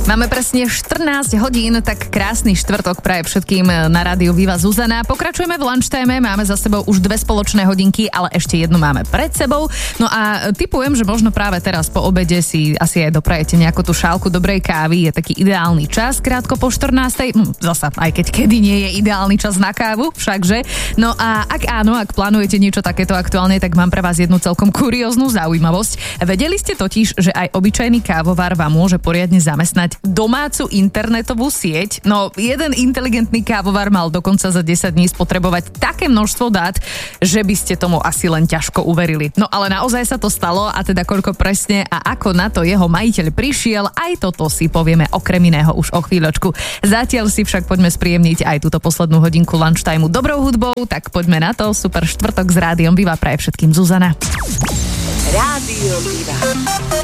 Máme presne 14 hodín, tak krásny štvrtok praje všetkým na rádiu Viva Zuzana. Pokračujeme v lunchtime, máme za sebou už 2 spoločné hodinky, ale ešte jednu máme pred sebou. No a tipujem, že možno práve teraz po obede si asi aj doprajete nejakú tú šálku dobrej kávy, je taký ideálny čas, krátko po 14. Zasa, aj keď kedy nie je ideálny čas na kávu, všakže. No a ak áno, ak plánujete niečo takéto aktuálne, tak mám pre vás jednu celkom kurióznu zaujímavosť. Vedeli ste totiž, že aj obyčajný kávovar vám môže poriadne zamestnať domácu internetovú sieť? No, jeden inteligentný kávovar mal dokonca za 10 dní spotrebovať také množstvo dát, že by ste tomu asi len ťažko uverili. No ale naozaj sa to stalo, a teda koľko presne a ako na to jeho majiteľ prišiel, aj toto si povieme okrem iného už o chvíľočku. Zatiaľ si však poďme spríjemniť aj túto poslednú hodinku lunchtimeu dobrou hudbou, tak poďme na to. Super štvrtok s Rádiom Viva praje všetkým Zuzana. Rádio Viva.